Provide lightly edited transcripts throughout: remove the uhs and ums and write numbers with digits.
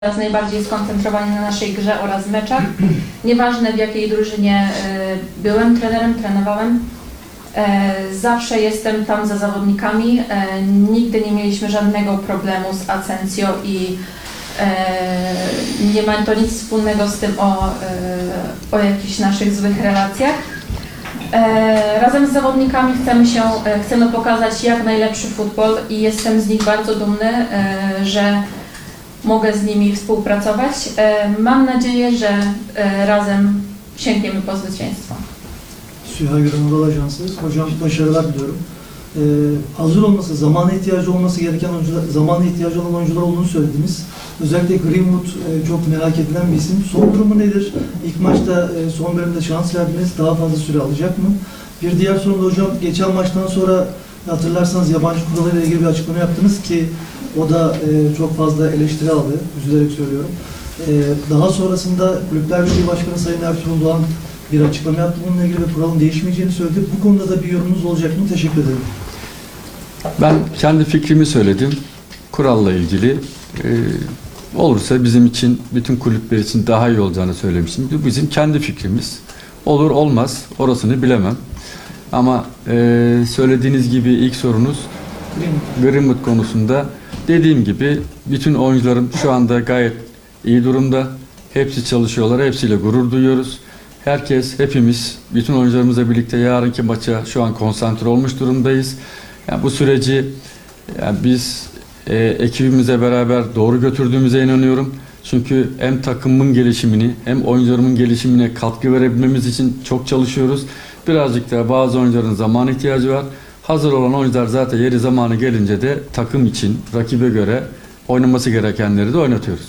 teraz najbardziej skoncentrowani na naszej grze oraz meczach. Nieważne w jakiej drużynie byłem trenerem, trenowałem, zawsze jestem tam za zawodnikami. Nigdy nie mieliśmy żadnego problemu z Asencjo i nie ma to nic wspólnego z tym o jakichś naszych złych relacjach. Razem z zawodnikami chcemy pokazać jak najlepszy futbol i jestem z nich bardzo dumny, że mogę z nimi współpracować. Mam nadzieję, że razem sięgniemy po zwycięstwo. Süheyl Anadolu Ajansı. Hocam başarılar diliyorum. Hazır olması, zamana ihtiyacı olması gereken oyuncular, zamana ihtiyacı olan oyuncular olduğunu söylediniz. Özellikle Greenwood çok merak edilen bir isim. Son durumu nedir? İlk maçta son bölümde şans verdiniz. Daha fazla süre alacak mı? Bir diğer soru da hocam, geçen maçtan sonra hatırlarsanız yabancı kuralıyla ilgili bir açıklama yaptınız ki o da çok fazla eleştiri aldı. Üzülerek söylüyorum. Daha sonrasında Kulüpler Birliği Başkanı Sayın Ertuğrul Doğan bir açıklama yaptı. Bununla ilgili bir kuralın değişmeyeceğini söyledi. Bu konuda da bir yorumunuz olacak mı? Teşekkür ederim. Ben kendi fikrimi söyledim. Kuralla ilgili olursa bizim için, bütün kulüpler için daha iyi olacağını söylemiştim. Bu bizim kendi fikrimiz. Olur olmaz orasını bilemem. Ama söylediğiniz gibi ilk sorunuz Greenwood konusunda dediğim gibi bütün oyuncularım şu anda gayet iyi durumda. Hepsi çalışıyorlar. Hepsiyle gurur duyuyoruz. Herkes, hepimiz, bütün oyuncularımızla birlikte yarınki maça şu an konsantre olmuş durumdayız. Yani bu süreci biz ekibimizle beraber doğru götürdüğümüze inanıyorum. Çünkü hem takımın gelişimini hem oyuncularımın gelişimine katkı verebilmemiz için çok çalışıyoruz. Birazcık da bazı oyuncuların zaman ihtiyacı var. Hazır olan oyuncular zaten yeri zamanı gelince de takım için rakibe göre oynaması gerekenleri de oynatıyoruz.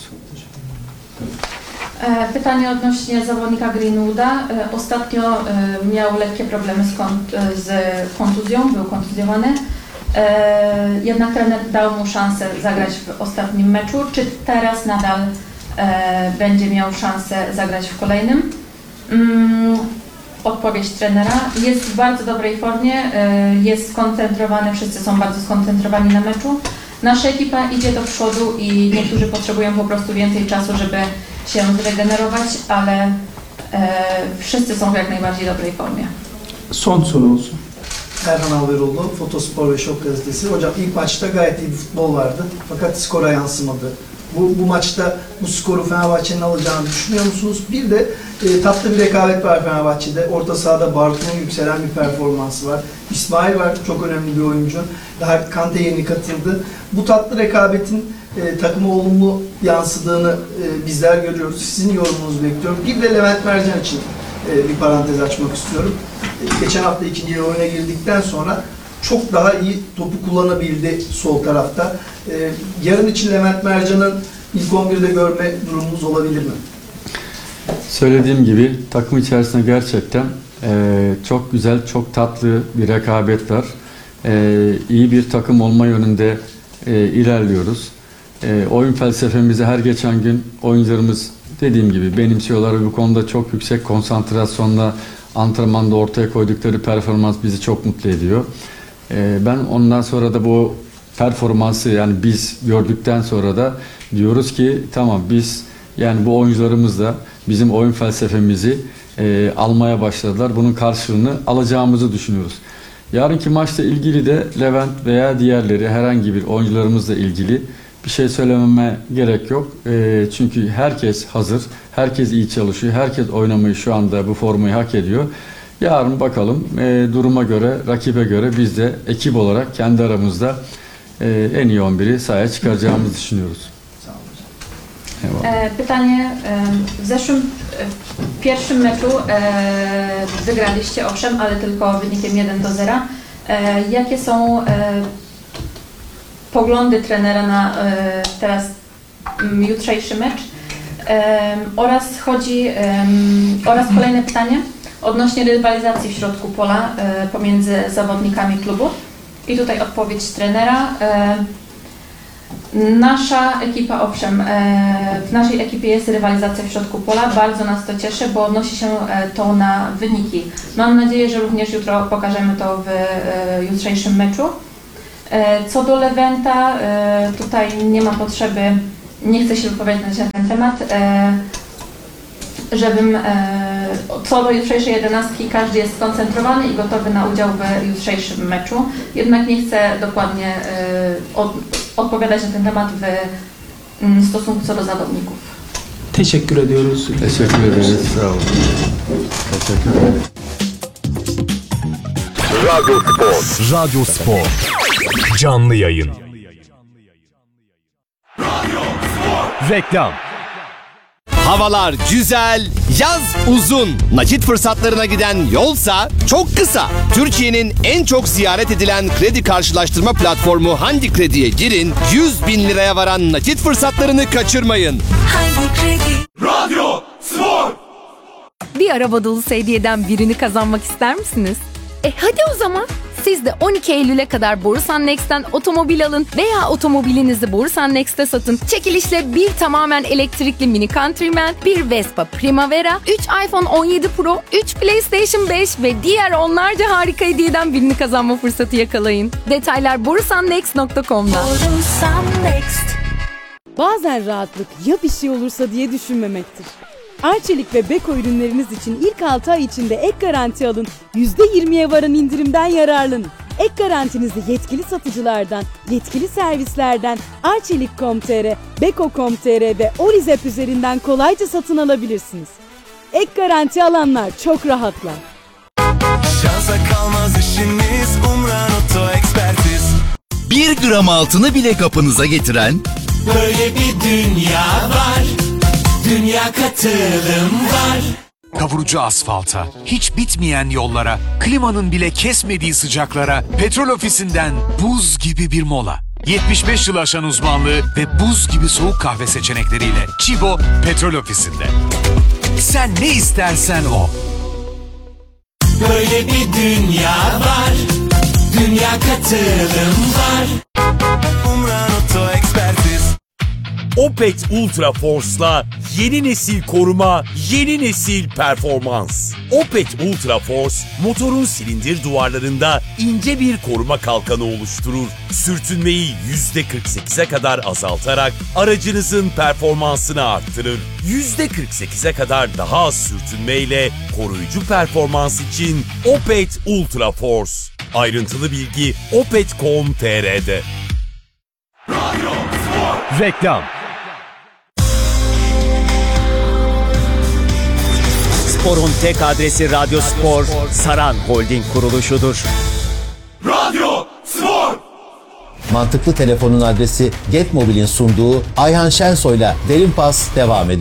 Pytanie odnośnie zawodnika Greenwooda. Ostatnio miał lekkie problemy z kontuzją, był kontuzjowany. Jednak trener dał mu szansę zagrać w ostatnim meczu. Czy teraz nadal będzie miał szansę zagrać w kolejnym? Odpowiedź trenera. Jest w bardzo dobrej formie, jest skoncentrowany, wszyscy są bardzo skoncentrowani na meczu. Nasza ekipa idzie do przodu i niektórzy potrzebują po prostu więcej czasu, żeby się zregenerować, ale wszyscy są w jak najbardziej dobrej formie. Son soru olsun. Erhan Alveroğlu, Fotospor ve Şok Gazetesi. Hocam ilk maçta gayet iyi bir futbol vardı. Fakat skora yansımadı. Bu maçta bu skoru Fenerbahçe'nin alacağını düşünüyor musunuz? Bir de tatlı bir rekabet var Fenerbahçe'de. Orta sahada Bartu'nun yükselen bir performansı var. İsmail var, çok önemli bir oyuncu. Daha Kante yeni katıldı. Bu tatlı rekabetin takıma olumlu yansıdığını bizler görüyoruz. Sizin yorumunuzu bekliyorum. Bir de Levent Mercan için bir parantez açmak istiyorum. Geçen hafta ikinci yarı oyuna girdikten sonra çok daha iyi topu kullanabildi sol tarafta. Yarın için Levent Mercan'ın ilk 11'de görme durumumuz olabilir mi? Söylediğim gibi takım içerisinde gerçekten çok güzel, çok tatlı bir rekabet var. İyi bir takım olma yönünde ilerliyoruz. Oyun felsefemizi her geçen gün oyuncularımız dediğim gibi benimsiyorlar ve bu konuda çok yüksek konsantrasyonla antrenmanda ortaya koydukları performans bizi çok mutlu ediyor. Ben ondan sonra da bu performansı yani biz gördükten sonra da diyoruz ki tamam biz yani bu oyuncularımız da bizim oyun felsefemizi almaya başladılar. Bunun karşılığını alacağımızı düşünüyoruz. Yarınki maçla ilgili de Levent veya diğerleri herhangi bir oyuncularımızla ilgili bir şey söylememe gerek yok. Çünkü herkes hazır, herkes iyi çalışıyor, herkes oynamayı şu anda bu formayı hak ediyor. Yarın bakalım duruma göre, rakibe göre biz de ekip olarak kendi aramızda en iyi 11'i sahaya çıkaracağımızı düşünüyoruz. Pytanie. W pierwszym meczu wygraliście owszem, ale tylko wynikiem 1-0. Jakie są poglądy trenera na teraz jutrzejszy mecz? Oraz kolejne pytanie odnośnie rywalizacji w środku pola pomiędzy zawodnikami klubu. I tutaj odpowiedź trenera. Nasza ekipa, owszem, w naszej ekipie jest rywalizacja w środku pola, bardzo nas to cieszy, bo odnosi się to na wyniki. Mam nadzieję, że również jutro pokażemy to w jutrzejszym meczu. Co do Lewenta, tutaj nie ma potrzeby nie chcę się wypowiadać na ten temat, żebym co do jutrzejszej 11 każdy jest skoncentrowany i gotowy na udział w jutrzejszym meczu. Jednak nie chcę dokładnie odpowiadać na ten temat w stosunku co do zawodników. Teşekkür ediyoruz. Teşekkür ederiz. Sağ olun. Teşekkür ederim. Radyo Spor. Canlı yayın. Reklam. Havalar güzel, yaz uzun. Nakit fırsatlarına giden yolsa çok kısa. Türkiye'nin en çok ziyaret edilen kredi karşılaştırma platformu Handi Kredi'ye girin, 100 bin liraya varan nakit fırsatlarını kaçırmayın. Bir araba dolusu hediyeden birini kazanmak ister misiniz? Hadi o zaman. Siz de 12 Eylül'e kadar Borusan Next'ten otomobil alın veya otomobilinizi Borusan Next'te satın. Çekilişle bir tamamen elektrikli Mini Countryman, bir Vespa Primavera, 3 iPhone 17 Pro, 3 PlayStation 5 ve diğer onlarca harika hediyeden birini kazanma fırsatı yakalayın. Detaylar borusannext.com'da. Bazen rahatlık ya bir şey olursa diye düşünmemektir. Arçelik ve Beko ürünleriniz için ilk 6 ay içinde ek garanti alın, %20'ye varan indirimden yararlanın. Ek garantinizi yetkili satıcılardan, yetkili servislerden, Arçelik.com.tr, Beko.com.tr ve Olizep üzerinden kolayca satın alabilirsiniz. Ek garanti alanlar çok rahatlar. Şansa kalmaz işiniz, Umran Oto Ekspertiz. 1 gram altını bile kapınıza getiren, Böyle bir dünya var, dünya katılım var. Kavurucu asfalta, hiç bitmeyen yollara, klimanın bile kesmediği sıcaklara, Petrol Ofisi'nden buz gibi bir mola. 75 yıl aşan uzmanlığı ve buz gibi soğuk kahve seçenekleriyle Chibo Petrol Ofisi'nde. Sen ne istersen o. Böyle bir dünya var, dünya katılım var. Umran Oto Ekspertiz. Opet Ultra Force'la yeni nesil koruma, yeni nesil performans. Opet Ultra Force, motorun silindir duvarlarında ince bir koruma kalkanı oluşturur. Sürtünmeyi %48'e kadar azaltarak aracınızın performansını arttırır. %48'e kadar daha az sürtünmeyle koruyucu performans için Opet Ultra Force. Ayrıntılı bilgi opet.com.tr'de. Reklam. Sporun tek adresi Radyo Spor, Saran Holding kuruluşudur. mantıklı telefonun adresi Getmobil'in sunduğu Ayhan Şensoy'la Derin Pas devam ediyor.